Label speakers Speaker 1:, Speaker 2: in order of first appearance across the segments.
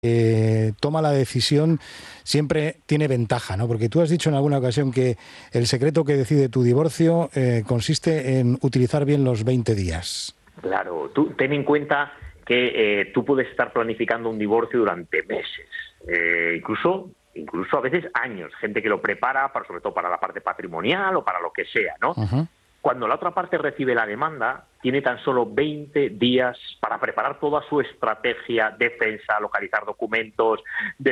Speaker 1: toma la decisión siempre tiene ventaja, ¿no? Porque tú has dicho en alguna ocasión que el secreto que decide tu divorcio consiste en utilizar bien los 20 días.
Speaker 2: Claro, tú ten en cuenta que tú puedes estar planificando un divorcio durante meses, incluso a veces años, gente que lo prepara sobre todo para la parte patrimonial o para lo que sea, ¿no?
Speaker 1: Uh-huh.
Speaker 2: Cuando la otra parte recibe la demanda, tiene tan solo 20 días para preparar toda su estrategia, defensa, localizar documentos,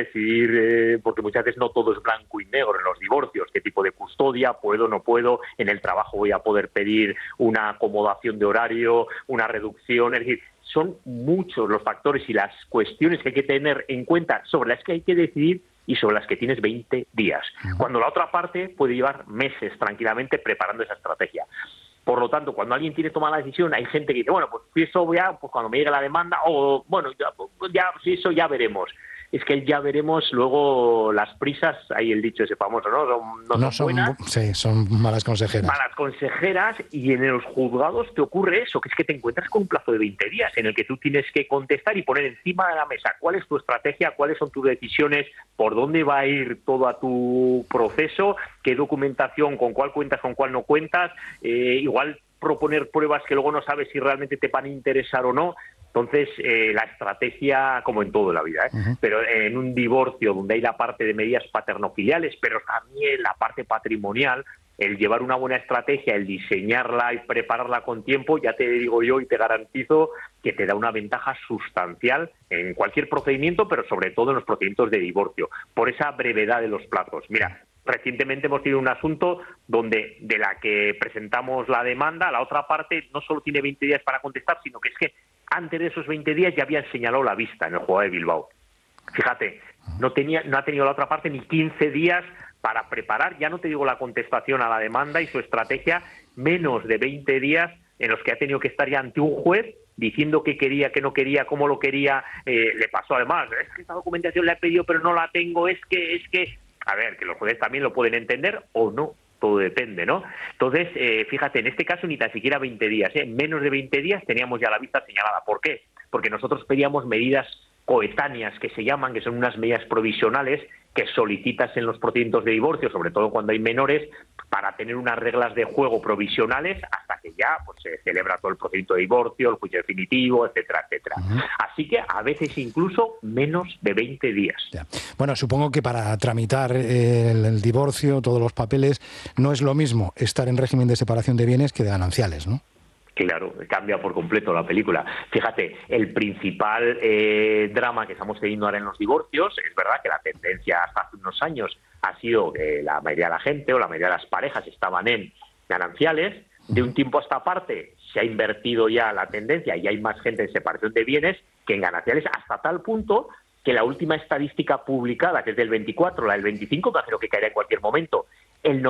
Speaker 2: decidir, porque muchas veces no todo es blanco y negro en los divorcios, qué tipo de custodia, puedo, no puedo, en el trabajo voy a poder pedir una acomodación de horario, una reducción, es decir, son muchos los factores y las cuestiones que hay que tener en cuenta sobre las que hay que decidir y sobre las que tienes 20 días, cuando la otra parte puede llevar meses tranquilamente preparando esa estrategia. Por lo tanto, cuando alguien tiene que tomar la decisión, hay gente que dice, bueno, pues eso ya, pues cuando me llegue la demanda, o bueno, ya sí, eso ya veremos. Es que ya veremos, luego las prisas, hay el dicho ese famoso, ¿no? No son buenas.
Speaker 1: Sí, son malas consejeras.
Speaker 2: Malas consejeras, y en los juzgados te ocurre eso, que es que te encuentras con un plazo de 20 días en el que tú tienes que contestar y poner encima de la mesa cuál es tu estrategia, cuáles son tus decisiones, por dónde va a ir todo a tu proceso, qué documentación, con cuál cuentas, con cuál no cuentas, igual proponer pruebas que luego no sabes si realmente te van a interesar o no. Entonces, la estrategia, como en todo en la vida,
Speaker 1: Uh-huh.
Speaker 2: pero en un divorcio donde hay la parte de medidas paternofiliales, pero también la parte patrimonial, el llevar una buena estrategia, el diseñarla y prepararla con tiempo, ya te digo yo y te garantizo que te da una ventaja sustancial en cualquier procedimiento, pero sobre todo en los procedimientos de divorcio, por esa brevedad de los plazos. Mira, recientemente hemos tenido un asunto donde de la que presentamos la demanda, la otra parte no solo tiene 20 días para contestar, sino que es que antes de esos 20 días ya habían señalado la vista en el juzgado de Bilbao. Fíjate, no ha tenido la otra parte ni 15 días para preparar, ya no te digo la contestación a la demanda y su estrategia, menos de 20 días en los que ha tenido que estar ya ante un juez diciendo qué quería, qué no quería, cómo lo quería. Le pasó además, es que esta documentación la he pedido pero no la tengo, es que... A ver, que los jueces también lo pueden entender o no, todo depende, ¿no? Entonces, fíjate, en este caso ni tan siquiera 20 días, menos de 20 días teníamos ya la vista señalada. ¿Por qué? Porque nosotros pedíamos medidas coetáneas, que se llaman, que son unas medidas provisionales que solicitas en los procedimientos de divorcio, sobre todo cuando hay menores, para tener unas reglas de juego provisionales hasta que ya pues se celebra todo el procedimiento de divorcio, el juicio definitivo, etcétera, etcétera. Uh-huh. Así que a veces incluso menos de 20 días.
Speaker 1: Ya. Bueno, supongo que para tramitar el divorcio, todos los papeles, no es lo mismo estar en régimen de separación de bienes que de gananciales, ¿no?
Speaker 2: Claro, cambia por completo la película. Fíjate, el principal drama que estamos teniendo ahora en los divorcios, es verdad que la tendencia hasta hace unos años ha sido que la mayoría de la gente o la mayoría de las parejas estaban en gananciales. De un tiempo a esta parte se ha invertido ya la tendencia y hay más gente en separación de bienes que en gananciales, hasta tal punto que la última estadística publicada, que es del 24, la del 25, imagino que caerá en cualquier momento, el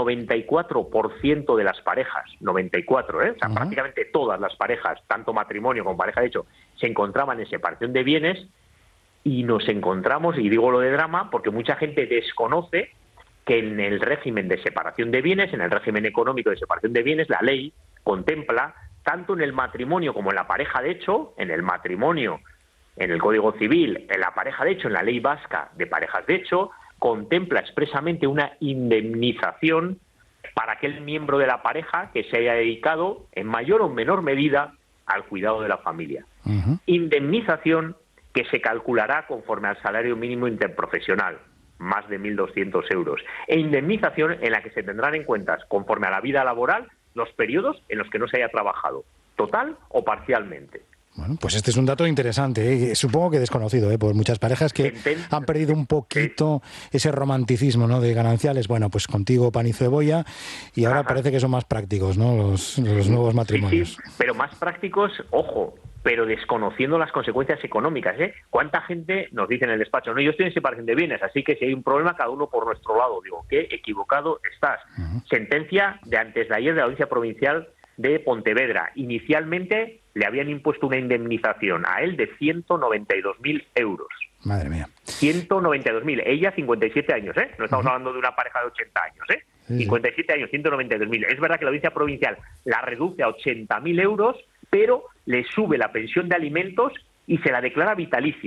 Speaker 2: 94% de las parejas, 94, o sea, prácticamente todas las parejas, tanto matrimonio como pareja de hecho, se encontraban en separación de bienes, y nos encontramos, y digo lo de drama, porque mucha gente desconoce que en el régimen de separación de bienes, en el régimen económico de separación de bienes, la ley contempla, tanto en el matrimonio como en la pareja de hecho, en el matrimonio, en el Código Civil, en la pareja de hecho, en la ley vasca de parejas de hecho, contempla expresamente una indemnización para aquel miembro de la pareja que se haya dedicado en mayor o menor medida al cuidado de la familia. Uh-huh. Indemnización que se calculará conforme al salario mínimo interprofesional, más de 1.200 euros. E indemnización en la que se tendrán en cuenta, conforme a la vida laboral, los periodos en los que no se haya trabajado, total o parcialmente.
Speaker 1: Bueno, pues este es un dato interesante, supongo que desconocido, por muchas parejas que han perdido un poquito ese romanticismo, ¿no?, de gananciales. Bueno, pues contigo pan y cebolla, y ahora parece que son más prácticos, ¿no?, los nuevos matrimonios.
Speaker 2: Sí, pero más prácticos, ojo, pero desconociendo las consecuencias económicas, ¿Cuánta gente nos dice en el despacho? No, yo estoy en separación de bienes, así que si hay un problema, cada uno por nuestro lado. Digo, qué equivocado estás. Uh-huh. Sentencia de antes de ayer de la Audiencia Provincial de Pontevedra. Inicialmente le habían impuesto una indemnización a él de 192.000 euros.
Speaker 1: Madre mía.
Speaker 2: 192.000. Ella, 57 años, No estamos hablando de una pareja de 80 años, Sí. 57 años, 192.000. Es verdad que la Audiencia Provincial la reduce a 80.000 euros, pero le sube la pensión de alimentos y se la declara vitalicia.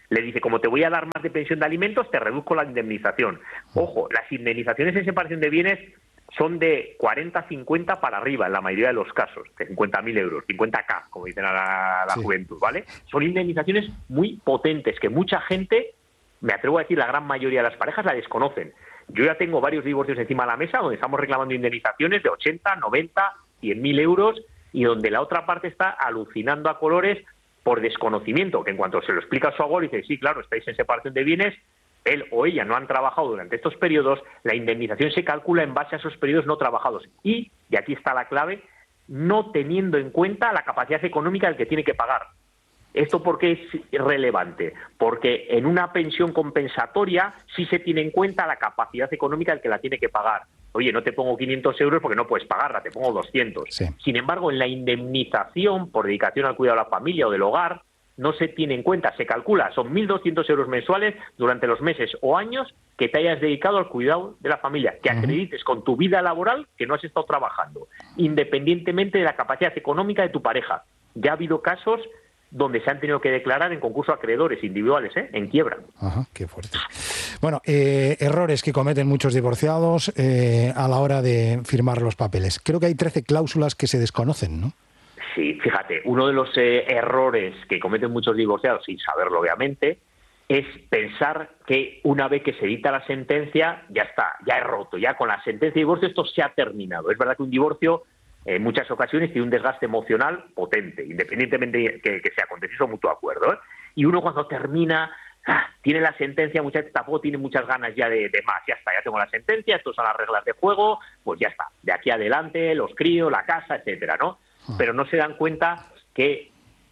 Speaker 2: Le dice, como te voy a dar más de pensión de alimentos, te reduzco la indemnización. Ojo, las indemnizaciones en separación de bienes son de 40, 50 para arriba en la mayoría de los casos, de 50.000 euros, 50K, como dicen a la juventud, ¿vale? Son indemnizaciones muy potentes que mucha gente, me atrevo a decir la gran mayoría de las parejas, la desconocen. Yo ya tengo varios divorcios encima de la mesa donde estamos reclamando indemnizaciones de 80, 90, 100.000 euros y donde la otra parte está alucinando a colores por desconocimiento, que en cuanto se lo explica a su abogado, dice, sí, claro, estáis en separación de bienes, él o ella no han trabajado durante estos periodos, la indemnización se calcula en base a esos periodos no trabajados. Y aquí está la clave, no teniendo en cuenta la capacidad económica del que tiene que pagar. ¿Esto por qué es relevante? Porque en una pensión compensatoria sí se tiene en cuenta la capacidad económica del que la tiene que pagar. Oye, no te pongo 500 euros porque no puedes pagarla, te pongo 200.
Speaker 1: Sí.
Speaker 2: Sin embargo, en la indemnización por dedicación al cuidado de la familia o del hogar, no se tiene en cuenta, se calcula, son 1.200 euros mensuales durante los meses o años que te hayas dedicado al cuidado de la familia, que acredites con tu vida laboral que no has estado trabajando, independientemente de la capacidad económica de tu pareja. Ya ha habido casos donde se han tenido que declarar en concurso a acreedores individuales, en quiebra.
Speaker 1: Ajá, qué fuerte. Bueno, errores que cometen muchos divorciados a la hora de firmar los papeles. Creo que hay 13 cláusulas que se desconocen, ¿no?
Speaker 2: Sí, fíjate, uno de los errores que cometen muchos divorciados, sin saberlo obviamente, es pensar que una vez que se dicta la sentencia, ya está, ya he roto, ya con la sentencia de divorcio esto se ha terminado. Es verdad que un divorcio en muchas ocasiones tiene un desgaste emocional potente, independientemente que sea contencioso o mutuo acuerdo, ¿eh? Y uno cuando termina, tiene la sentencia, muchas veces tampoco tiene muchas ganas ya de más. Ya está, ya tengo la sentencia, estas son las reglas de juego, pues ya está. De aquí adelante, los críos, la casa, etcétera, ¿no? Pero no se dan cuenta que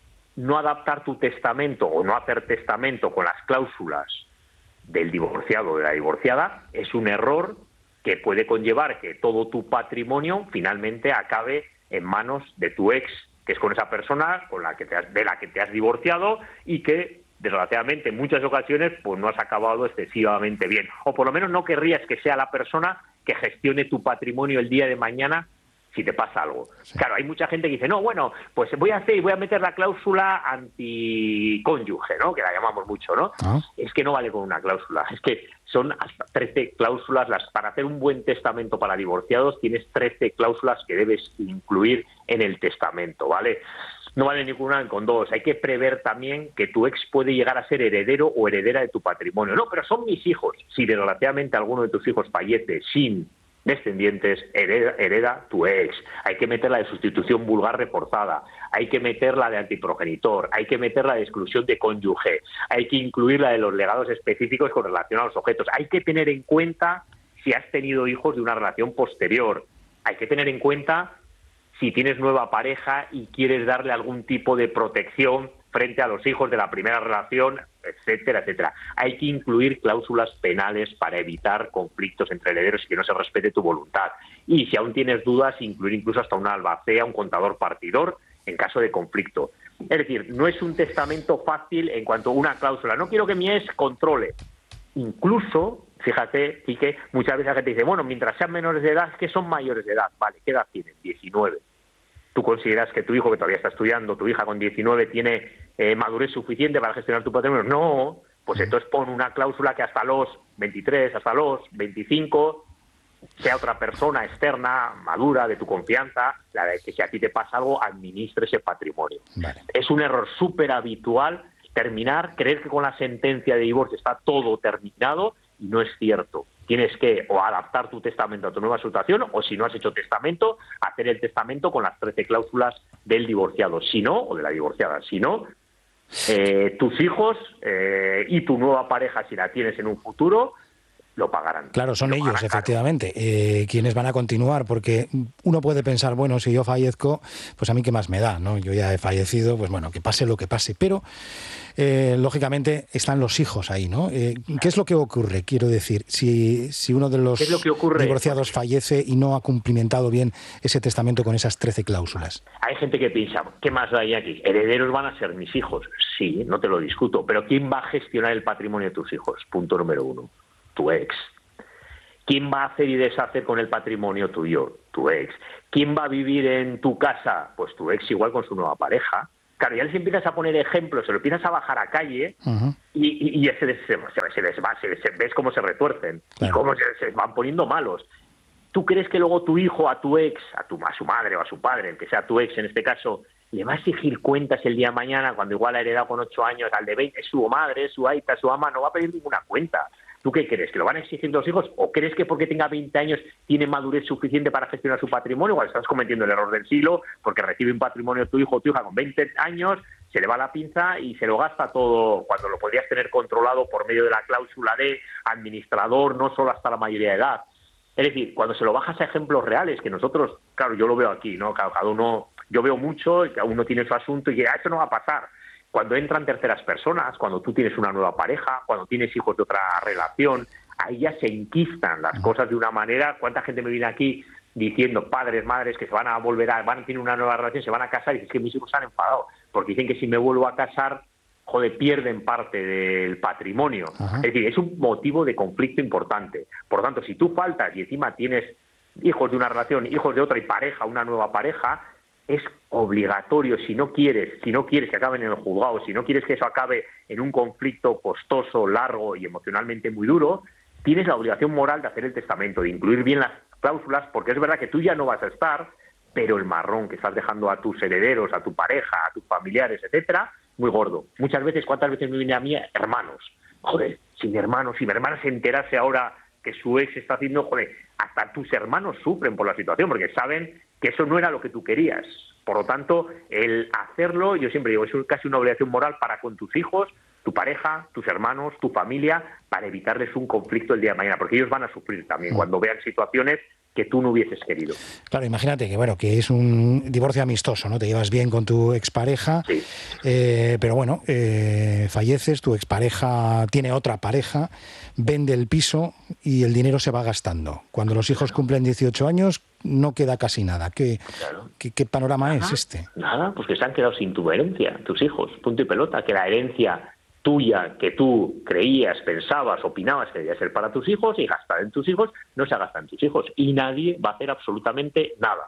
Speaker 2: no adaptar tu testamento o no hacer testamento con las cláusulas del divorciado o de la divorciada es un error que puede conllevar que todo tu patrimonio finalmente acabe en manos de tu ex, que es con esa persona de la que te has divorciado y que desgraciadamente en muchas ocasiones pues no has acabado excesivamente bien, o por lo menos no querrías que sea la persona que gestione tu patrimonio el día de mañana si te pasa algo. Sí. Claro, hay mucha gente que dice, no, bueno, pues voy a meter la cláusula anticónyuge, ¿no? Que la llamamos mucho, ¿no? Es que no vale con una cláusula, es que son hasta 13 cláusulas, para hacer un buen testamento para divorciados tienes 13 cláusulas que debes incluir en el testamento, ¿vale? No vale ninguna con dos. Hay que prever también que tu ex puede llegar a ser heredero o heredera de tu patrimonio. No, pero son mis hijos. Si desgraciadamente alguno de tus hijos fallece sin descendientes, hereda tu ex. Hay que meter la de sustitución vulgar reforzada, hay que meter la de antiprogenitor, hay que meter la de exclusión de cónyuge, hay que incluir la de los legados específicos con relación a los objetos. Hay que tener en cuenta si has tenido hijos de una relación posterior. Hay que tener en cuenta si tienes nueva pareja y quieres darle algún tipo de protección frente a los hijos de la primera relación, etcétera, etcétera. Hay que incluir cláusulas penales para evitar conflictos entre herederos y que no se respete tu voluntad. Y si aún tienes dudas, incluir incluso hasta una albacea, un contador partidor, en caso de conflicto. Es decir, no es un testamento fácil en cuanto a una cláusula. No quiero que mi ex controle. Incluso, fíjate, Quique, muchas veces la gente dice, bueno, mientras sean menores de edad, es que son mayores de edad. Vale, ¿qué edad tienen? 19. Tú consideras que tu hijo, que todavía está estudiando, tu hija con 19 tiene madurez suficiente para gestionar tu patrimonio. No, pues entonces pon una cláusula que hasta los 23, hasta los 25, sea otra persona externa, madura, de tu confianza, la de que si a ti te pasa algo, administre ese patrimonio. Vale. Es un error súper habitual creer que con la sentencia de divorcio está todo terminado, y no es cierto. Tienes que o adaptar tu testamento a tu nueva situación, o si no has hecho testamento, hacer el testamento con las 13 cláusulas del divorciado, si no, o de la divorciada. Si no, tus hijos y tu nueva pareja, si la tienes en un futuro, lo pagarán.
Speaker 1: Claro, son ellos, efectivamente, quienes van a continuar, porque uno puede pensar, bueno, si yo fallezco, pues a mí qué más me da, ¿no? Yo ya he fallecido, pues bueno, que pase lo que pase, pero lógicamente están los hijos ahí, ¿no? ¿Qué es lo que ocurre? Quiero decir, si uno de los divorciados fallece y no ha cumplimentado bien ese testamento con esas 13 cláusulas.
Speaker 2: Hay gente que piensa, ¿qué más hay aquí? Herederos van a ser mis hijos. Sí, no te lo discuto, pero ¿quién va a gestionar el patrimonio de tus hijos? Punto número 1. Tu ex. ¿Quién va a hacer y deshacer con el patrimonio tuyo? Tu ex. ¿Quién va a vivir en tu casa? Pues tu ex igual con su nueva pareja. claro, ya les empiezas a poner ejemplos, se lo empiezas a bajar a calle y ya ves cómo se retuercen y cómo se van poniendo malos. ¿Tú crees que luego tu hijo, a tu ex, a su madre o a su padre, el que sea tu ex en este caso, le va a exigir cuentas el día de mañana cuando igual ha heredado con 8 años al de 20, su madre, su aita, su ama, no va a pedir ninguna cuenta? ¿Tú qué crees? ¿Que lo van a exigir los hijos? ¿O crees que porque tenga 20 años tiene madurez suficiente para gestionar su patrimonio? Igual estás cometiendo el error del siglo porque recibe un patrimonio tu hijo o tu hija con 20 años, se le va la pinza y se lo gasta todo cuando lo podrías tener controlado por medio de la cláusula de administrador, no solo hasta la mayoría de edad. Es decir, cuando se lo bajas a ejemplos reales, que nosotros, claro, yo lo veo aquí, ¿no? Cada uno, yo veo mucho, cada uno tiene su asunto y eso no va a pasar. Cuando entran terceras personas, cuando tú tienes una nueva pareja, cuando tienes hijos de otra relación, ahí ya se enquistan las cosas de una manera. ¿Cuánta gente me viene aquí diciendo, padres, madres, que se van a volver van a tener una nueva relación, se van a casar y dicen que mis hijos se han enfadado? Porque dicen que si me vuelvo a casar, joder, pierden parte del patrimonio. Es decir, es un motivo de conflicto importante. Por lo tanto, si tú faltas y encima tienes hijos de una relación, hijos de otra y pareja, una nueva pareja, es obligatorio, si no quieres que acaben en el juzgado, si no quieres que eso acabe en un conflicto costoso, largo y emocionalmente muy duro, tienes la obligación moral de hacer el testamento, de incluir bien las cláusulas, porque es verdad que tú ya no vas a estar, pero el marrón que estás dejando a tus herederos, a tu pareja, a tus familiares, etcétera, muy gordo. Muchas veces, ¿cuántas veces me viene a mí hermanos? Joder, si mi hermana se enterase ahora que su ex está haciendo, joder, hasta tus hermanos sufren por la situación, porque saben que eso no era lo que tú querías. Por lo tanto, el hacerlo, yo siempre digo, es casi una obligación moral para con tus hijos, tu pareja, tus hermanos, tu familia, para evitarles un conflicto el día de mañana, porque ellos van a sufrir también cuando vean situaciones que tú no hubieses querido.
Speaker 1: Claro, imagínate que es un divorcio amistoso, ¿no? Te llevas bien con tu expareja, sí. Pero bueno, falleces, tu expareja tiene otra pareja, vende el piso y el dinero se va gastando. Cuando los hijos cumplen 18 años no queda casi nada. ¿Qué panorama es este?
Speaker 2: Nada, pues que se han quedado sin tu herencia, tus hijos, punto y pelota, que la herencia tuya que tú creías, pensabas, opinabas que debía ser para tus hijos y gastar en tus hijos, no se gasta en tus hijos y nadie va a hacer absolutamente nada.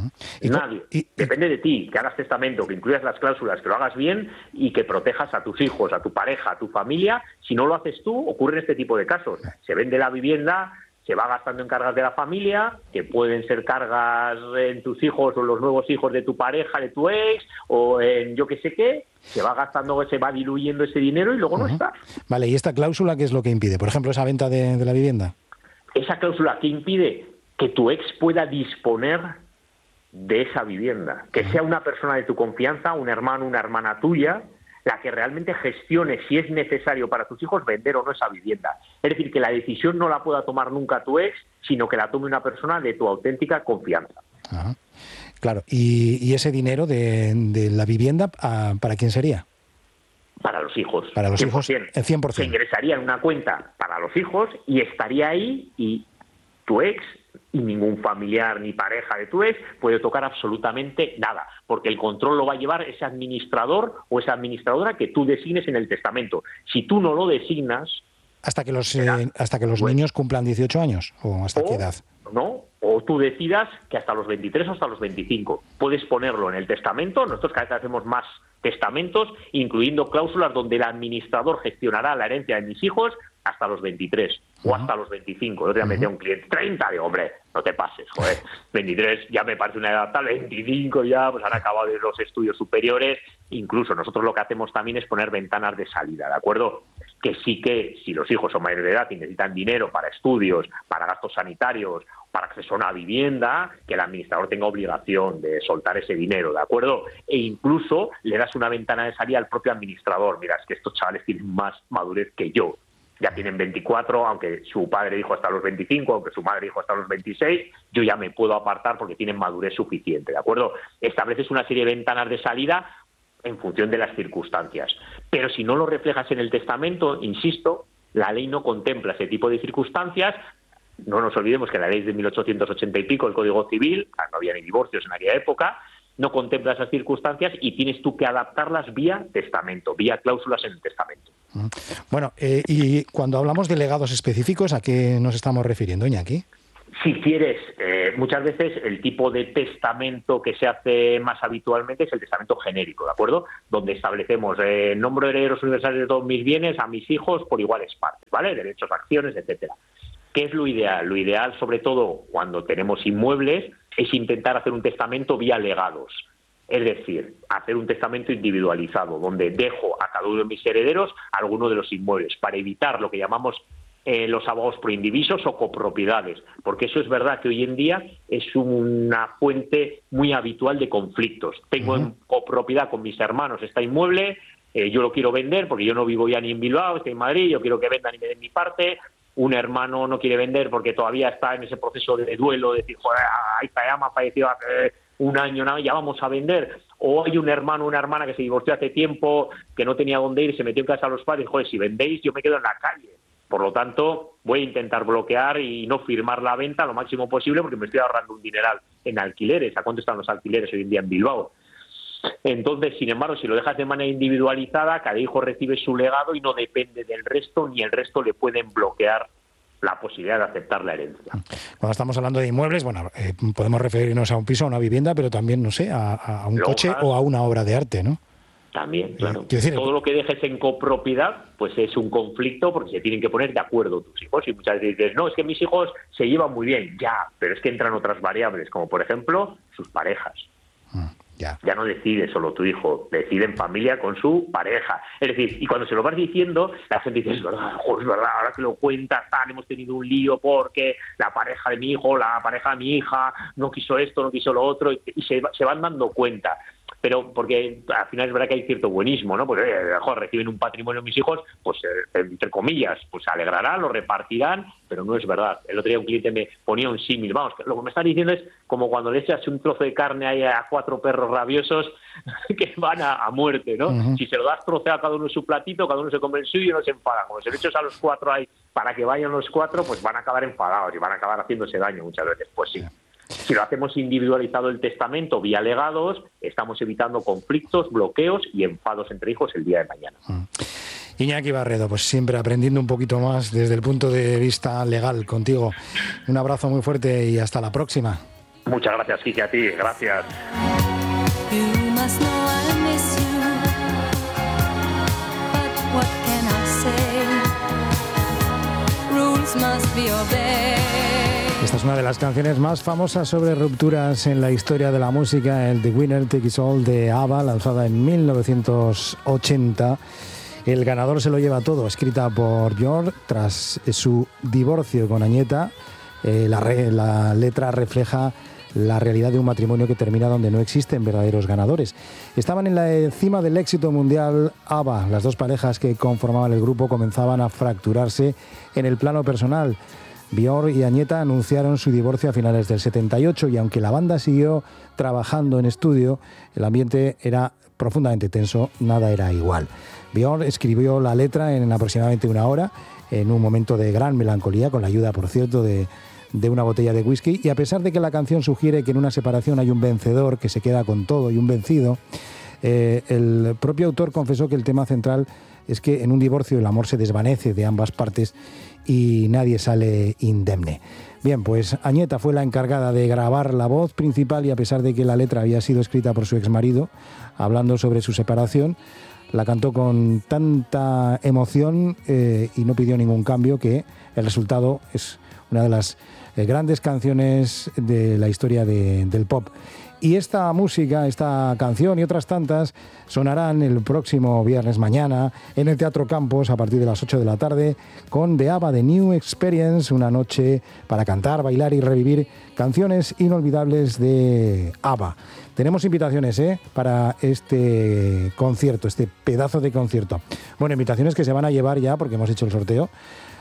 Speaker 2: Nadie. Depende de ti, que hagas testamento, que incluyas las cláusulas, que lo hagas bien y que protejas a tus hijos, a tu pareja, a tu familia. Si no lo haces tú, ocurren este tipo de casos. Se vende la vivienda, se va gastando en cargas de la familia, que pueden ser cargas en tus hijos o los nuevos hijos de tu pareja, de tu ex, o en yo qué sé qué, se va gastando, se va diluyendo ese dinero y luego no está.
Speaker 1: Vale, ¿y esta cláusula qué es lo que impide? Por ejemplo, esa venta de la vivienda.
Speaker 2: Esa cláusula que impide que tu ex pueda disponer de esa vivienda, que sea una persona de tu confianza, un hermano, una hermana tuya, la que realmente gestione si es necesario para tus hijos vender o no esa vivienda. Es decir, que la decisión no la pueda tomar nunca tu ex, sino que la tome una persona de tu auténtica confianza.
Speaker 1: Ajá. Claro, ¿y ese dinero de la vivienda para quién sería?
Speaker 2: Para los hijos.
Speaker 1: Para los 100%. Hijos, el 100%.
Speaker 2: Se ingresaría en una cuenta para los hijos y estaría ahí y tu ex y ningún familiar ni pareja de tu ex puede tocar absolutamente nada, porque el control lo va a llevar ese administrador o esa administradora que tú designes en el testamento. Si tú no lo designas...
Speaker 1: Hasta que los niños cumplan 18 años, ¿o hasta qué edad?
Speaker 2: No, o tú decidas que hasta los 23 o hasta los 25. Puedes ponerlo en el testamento. Nosotros cada vez hacemos más testamentos, incluyendo cláusulas donde el administrador gestionará la herencia de mis hijos hasta los 23 o hasta los 25. El otro día me decía un cliente, 30, de hombre, no te pases, joder, 23 ya me parece una edad tal, 25 ya, pues han acabado los estudios superiores. Incluso nosotros lo que hacemos también es poner ventanas de salida, ¿de acuerdo? Que sí que si los hijos son mayores de edad y necesitan dinero para estudios, para gastos sanitarios, para acceso a una vivienda, que el administrador tenga obligación de soltar ese dinero, ¿de acuerdo? E incluso le das una ventana de salida al propio administrador. Mira, es que estos chavales tienen más madurez que yo. Ya tienen 24, aunque su padre dijo hasta los 25, aunque su madre dijo hasta los 26, yo ya me puedo apartar porque tienen madurez suficiente, ¿de acuerdo? Estableces una serie de ventanas de salida en función de las circunstancias. Pero si no lo reflejas en el testamento, insisto, la ley no contempla ese tipo de circunstancias. No nos olvidemos que la ley es de 1880 y pico, el Código Civil, no había ni divorcios en aquella época, no contempla esas circunstancias y tienes tú que adaptarlas vía testamento, vía cláusulas en el testamento.
Speaker 1: Bueno, y cuando hablamos de legados específicos, ¿a qué nos estamos refiriendo, Iñaki?
Speaker 2: Si quieres, muchas veces el tipo de testamento que se hace más habitualmente es el testamento genérico, ¿de acuerdo? Donde establecemos nombre de herederos universales de todos mis bienes a mis hijos por iguales partes, ¿vale? Derechos, acciones, etcétera. ¿Qué es lo ideal? Lo ideal, sobre todo cuando tenemos inmuebles, es intentar hacer un testamento vía legados. Es decir, hacer un testamento individualizado, donde dejo a cada uno de mis herederos alguno de los inmuebles, para evitar lo que llamamos los abogados proindivisos o copropiedades, porque eso es verdad que hoy en día es una fuente muy habitual de conflictos. Tengo en copropiedad con mis hermanos este inmueble, yo lo quiero vender porque yo no vivo ya ni en Bilbao, estoy en Madrid, yo quiero que vendan y me den mi parte. Un hermano no quiere vender porque todavía está en ese proceso de duelo, de decir, joder, Aitayama falleció hace un año, ya vamos a vender. O hay un hermano o una hermana que se divorció hace tiempo, que no tenía dónde ir, se metió en casa de los padres, joder, si vendéis yo me quedo en la calle. Por lo tanto, voy a intentar bloquear y no firmar la venta lo máximo posible porque me estoy ahorrando un dineral en alquileres. ¿A cuánto están los alquileres hoy en día en Bilbao? Entonces, sin embargo, si lo dejas de manera individualizada, cada hijo recibe su legado y no depende del resto, ni el resto le pueden bloquear la posibilidad de aceptar la herencia.
Speaker 1: Cuando estamos hablando de inmuebles, bueno, podemos referirnos a un piso, a una vivienda, pero también, no sé, a un coche o a una obra de arte, ¿no?
Speaker 2: También, claro. Todo lo que dejes en copropiedad, pues es un conflicto porque se tienen que poner de acuerdo tus hijos. Y muchas veces dices, no, es que mis hijos se llevan muy bien. Ya, pero es que entran otras variables, como por ejemplo, sus parejas. Ya no decide solo tu hijo, decide en familia con su pareja. Es decir, y cuando se lo vas diciendo, la gente dice, es verdad, ahora que lo cuentas, hemos tenido un lío porque la pareja de mi hijo, la pareja de mi hija, no quiso esto, no quiso lo otro, y se van dando cuenta. Pero porque al final es verdad que hay cierto buenismo, ¿no? Pues reciben un patrimonio mis hijos, pues entre comillas, pues se alegrarán, lo repartirán, pero no es verdad. El otro día un cliente me ponía un símil, vamos, lo que me está diciendo es como cuando le echas un trozo de carne ahí a 4 perros rabiosos que van a muerte, ¿no? Si se lo das troceado a cada uno en su platito, cada uno se come el suyo y no se enfada. Como se lo echas a los 4 ahí para que vayan los 4, pues van a acabar enfadados y van a acabar haciéndose daño muchas veces, pues sí. Si lo hacemos individualizado el testamento vía legados, estamos evitando conflictos, bloqueos y enfados entre hijos el día de mañana.
Speaker 1: Iñaki Barredo, pues siempre aprendiendo un poquito más desde el punto de vista legal contigo. Un abrazo muy fuerte y hasta la próxima.
Speaker 2: Muchas gracias, Kike, a ti. Gracias.
Speaker 1: Esta es una de las canciones más famosas sobre rupturas en la historia de la música, el The Winner Takes It All de ABBA, lanzada en 1980. El ganador se lo lleva todo, escrita por Björk tras su divorcio con Agneta. La letra refleja la realidad de un matrimonio que termina donde no existen verdaderos ganadores. Estaban en la cima del éxito mundial ABBA. Las dos parejas que conformaban el grupo comenzaban a fracturarse en el plano personal. Björk y Agneta anunciaron su divorcio a finales del 78 y aunque la banda siguió trabajando en estudio, el ambiente era profundamente tenso, nada era igual. Björk escribió la letra en aproximadamente 1 hora, en un momento de gran melancolía, con la ayuda, por cierto, de una botella de whisky, y a pesar de que la canción sugiere que en una separación hay un vencedor que se queda con todo y un vencido, el propio autor confesó que el tema central es que en un divorcio el amor se desvanece de ambas partes y nadie sale indemne. Bien, pues Agneta fue la encargada de grabar la voz principal y a pesar de que la letra había sido escrita por su exmarido, hablando sobre su separación, la cantó con tanta emoción y no pidió ningún cambio que el resultado es una de las grandes canciones de la historia del pop. Y esta música, esta canción y otras tantas sonarán el próximo viernes mañana en el Teatro Campos a partir de las 8 de la tarde con The ABBA The New Experience, una noche para cantar, bailar y revivir canciones inolvidables de ABBA. Tenemos invitaciones para este concierto, este pedazo de concierto. Bueno, invitaciones que se van a llevar ya porque hemos hecho el sorteo.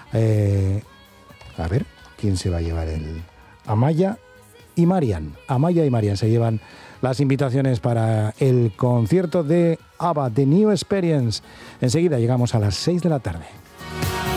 Speaker 1: A ver, ¿quién se va a llevar el...? Amaya y Marian se llevan las invitaciones para el concierto de ABBA, The New Experience. Enseguida llegamos a las 6 de la tarde.